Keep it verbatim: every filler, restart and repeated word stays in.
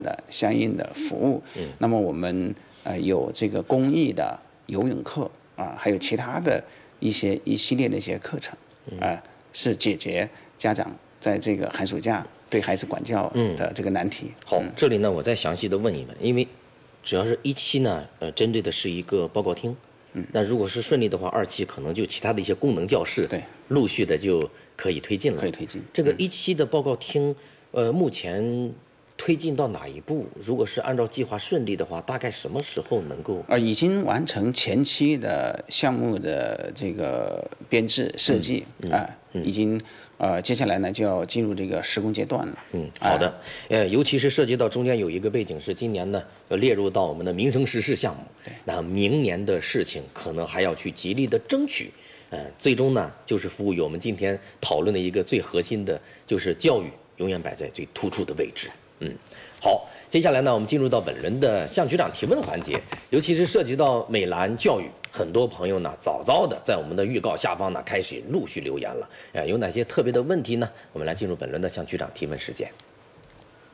的相应的服务。嗯，那么我们呃有这个公益的游泳课啊，还有其他的一些一系列的一些课程啊、呃，是解决家长在这个寒暑假对孩子管教的这个难题。 嗯、好， 嗯、 这里呢我再详细的问一问，因为主要是一期呢，呃，针对的是一个报告厅。嗯，那如果是顺利的话，二期可能就其他的一些功能教室， 对， 陆续的就可以推进了。 可以推进。 这个一期的报告厅，呃，目前推进到哪一步？如果是按照计划顺利的话，大概什么时候能够？ 呃，已经完成前期的项目的这个编制设计啊、嗯呃嗯，已经。呃，接下来呢就要进入这个施工阶段了。 嗯，好的。呃，尤其是涉及到中间有一个背景是今年呢要列入到我们的民生实事项目，那明年的事情可能还要去极力的争取。呃，最终呢就是服务于我们今天讨论的一个最核心的，就是教育永远摆在最突出的位置。嗯，好，接下来呢我们进入到本轮的向局长提问环节，尤其是涉及到美兰教育。很多朋友呢，早早的在我们的预告下方呢开始陆续留言了。呃，有哪些特别的问题呢？我们来进入本轮的向局长提问时间。